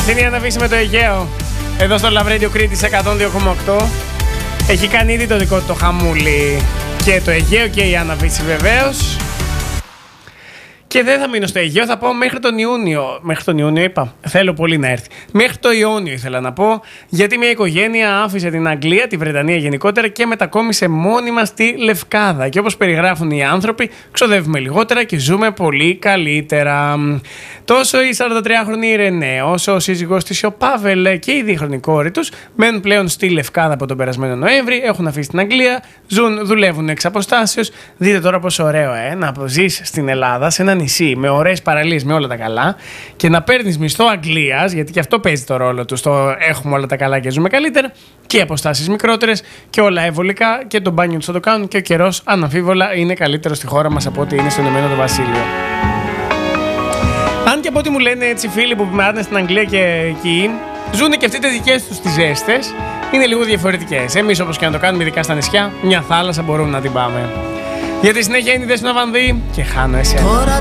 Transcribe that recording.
Αυτή είναι η Αναβίση με το Αιγαίο. Εδώ στο Love Radio Κρήτης 102,8. Έχει κάνει ήδη το δικό του το χαμούλι και το Αιγαίο και η Αναβίση βεβαίως. Και δεν θα μείνω στο Αιγαίο, θα πάω μέχρι τον Ιούνιο. Μέχρι τον Ιούνιο είπα. Θέλω πολύ να έρθει. Μέχρι το Ιόνιο ήθελα να πω, γιατί μια οικογένεια άφησε την Αγγλία, τη Βρετανία γενικότερα και μετακόμισε μόνιμα στη Λευκάδα. Και όπως περιγράφουν οι άνθρωποι, ξοδεύουμε λιγότερα και ζούμε πολύ καλύτερα. Τόσο η 43χρονη η Ρενέ, όσο ο σύζυγός της ο Πάβελ και η δίχρονη κόρη τους μένουν πλέον στη Λευκάδα από τον περασμένο Νοέμβρη, έχουν αφήσει την Αγγλία, δουλεύουν εξ αποστάσεως. Δείτε τώρα πόσο ωραίο να ζεις στην Ελλάδα, σε ένα νησί, με ωραίες παραλίες, με όλα τα καλά και να παίρνεις μισθό Αγγλίας, γιατί και αυτό παίζει το ρόλο του στο έχουμε όλα τα καλά και ζούμε καλύτερα, και οι αποστάσεις μικρότερες και όλα εύολικα και το μπάνιο τους θα το κάνουν και ο καιρός αναμφίβολα είναι καλύτερο στη χώρα μας από ό,τι είναι στο Ηνωμένο Βασίλειο. Αν και από ό,τι μου λένε έτσι φίλοι που πάνε στην Αγγλία και εκεί, ζουν και αυτοί τις δικές τους τις ζέστες, είναι λίγο διαφορετικές. Εμείς όπως και να το κάνουμε, ειδικά στα νησιά, μια θάλασσα μπορούμε να την πάμε. Για τη συνέχεια είναι η Δέσποινα Βανδύ και χάνω εσένα.